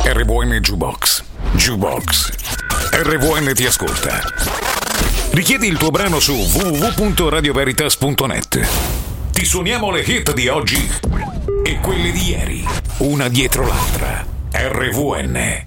RVN Jukebox. Jukebox. RVN ti ascolta. Richiedi il tuo brano su www.radioveritas.net. Ti suoniamo le hit di oggi e quelle di ieri, una dietro l'altra. RVN.